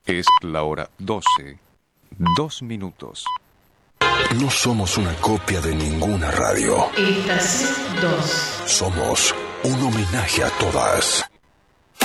Es la hora 12. 2 minutos. No somos una copia de ninguna radio. Estación 2. Somos un homenaje a todas.